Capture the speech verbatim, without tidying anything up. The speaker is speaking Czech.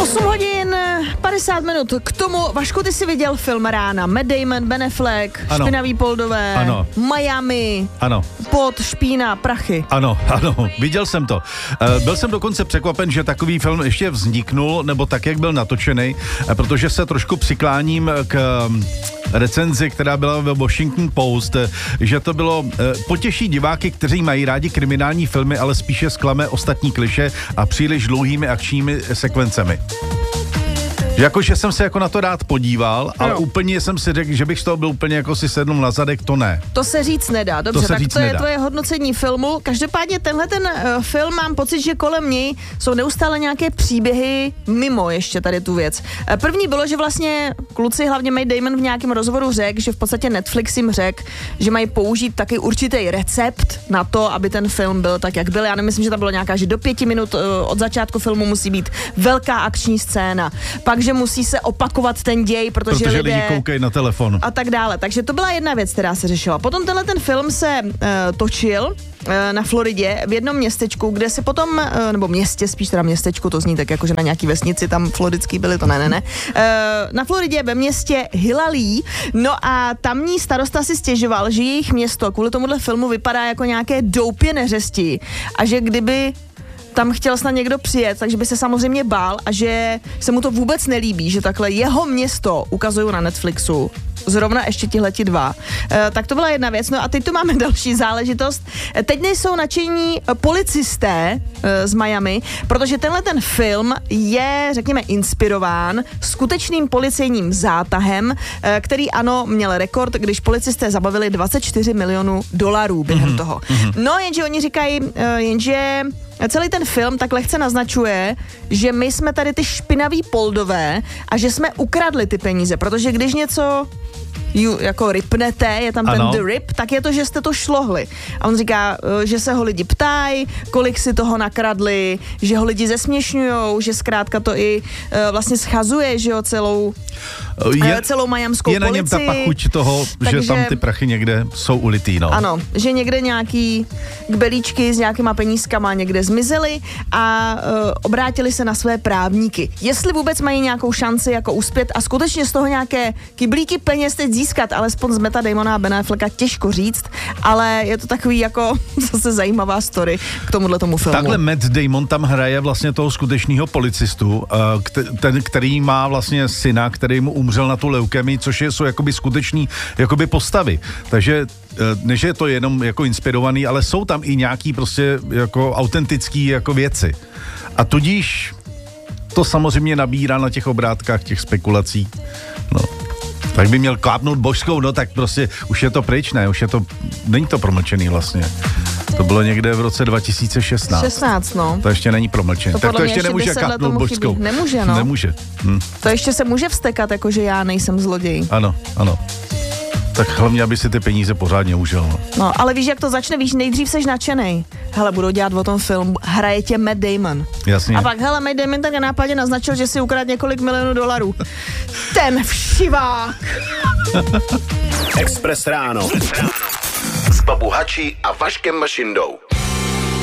osm hodin, padesát minut. K tomu, Vašku, ty jsi viděl film rána. Matt Damon, Ben Affleck, ano. Špinavý Poldové, ano. Miami, ano. Pot, špína, prachy. Ano, ano, viděl jsem to. Byl jsem dokonce překvapen, že takový film ještě vzniknul, nebo tak, jak byl natočený, protože se trošku přikláním k recenzi, která byla ve Washington Post, že to bylo potěší diváky, kteří mají rádi kriminální filmy, ale spíše zklame ostatní kliše a příliš dlouhými akčními sekvencemi. Jakože jsem se jako na to rád podíval, ale no. úplně jsem si řekl, že bych z toho byl úplně jako si sednul na zadek, to ne. To se říct nedá, dobře, to tak to nedá. je tvoje hodnocení filmu. Každopádně tenhle ten uh, film, mám pocit, že kolem něj jsou neustále nějaké příběhy mimo ještě tady tu věc. Uh, první bylo, že vlastně kluci, hlavně Matt Damon v nějakém rozhovoru řekl, že v podstatě Netflix jim řekl, že mají použít taky určitý recept na to, aby ten film byl tak, jak byl. Já nemyslím, že tam bylo nějaká, že do pěti minut uh, od začátku filmu musí být velká akční scéna. Pak, že musí se opakovat ten děj, protože, protože lidé... lidi koukají na telefon. A tak dále. Takže to byla jedna věc, která se řešila. Potom tenhle ten film se uh, točil uh, na Floridě v jednom městečku, kde se potom, uh, nebo městě, spíš teda městečku, to zní tak jako, že na nějaký vesnici tam floridský byly, to ne, ne, ne. Uh, na Floridě ve městě Hialeah, no a tamní starosta si stěžoval, že jejich město kvůli tomuhle filmu vypadá jako nějaké doupě neřesti a že kdyby tam chtěl snad někdo přijet, takže by se samozřejmě bál a že se mu to vůbec nelíbí, že takhle jeho město ukazují na Netflixu. Zrovna ještě tihleti dva. E, tak to byla jedna věc. No a teď tu máme další záležitost. E, teď nejsou nadšení policisté e, z Miami, protože tenhle ten film je, řekněme, inspirován skutečným policejním zátahem, e, který ano, měl rekord, když policisté zabavili dvacet čtyři milionů dolarů během mm-hmm. toho. Mm-hmm. No jenže oni říkají, e, jenže celý ten film tak lehce naznačuje, že my jsme tady ty špinaví Poldové a že jsme ukradli ty peníze, protože když něco ju, jako ripnete, je tam ano. ten the rip, tak je to, že jste to šlohli. A on říká, že se ho lidi ptají, kolik si toho nakradli, že ho lidi zesměšňujou, že zkrátka to i uh, vlastně schazuje, že jo, celou je, uh, celou majamskou policii. Je na policii. něm ta pachuť toho, Takže, že tam ty prachy někde jsou ulitý, no. Ano, že někde nějaký kbelíčky s nějakýma penízkama někde zmizely a uh, obrátili se na své právníky. Jestli vůbec mají nějakou šanci jako uspět a skutečně z toho nějaké kyblíky peněz teď získat, alespoň z Matta Damona a Ben Afflecka těžko říct, ale je to takový jako zase zajímavá story k tomuhle tomu filmu. Takhle Matt Damon tam hraje vlastně toho skutečného policistu, ten, který má vlastně syna, který mu umřel na tu leukemii, což jsou jakoby skuteční jakoby postavy. Takže než je to jenom jako inspirovaný, ale jsou tam i nějaký prostě jako autentický jako věci. A tudíž to samozřejmě nabírá na těch obrátkách těch spekulací. No. Tak by měl klápnout božskou, no tak prostě už je to pryč, ne? Už je to, není to promlčený vlastně. To bylo někde v roce dva tisíce šestnáct. šestnáct, no. To ještě není promlčený. To tak to ještě nemůže klápnout božskou. Nemůže, no. Nemůže. Hm. To ještě se může vztekat, jakože já nejsem zloděj. Ano, ano. Tak hlavně, aby si ty peníze pořádně užil. No. no, ale víš, jak to začne, víš, nejdřív seš nadšenej. Hele, budou dělat o tom film, hraje tě Matt Damon. Jasně. A pak, hele, Matt Damon tak nápadně naznačil, že si ukradl několik milionů dolarů. Ten všivák. Express ráno. S Babu Hačí a Vaškem Mašindou.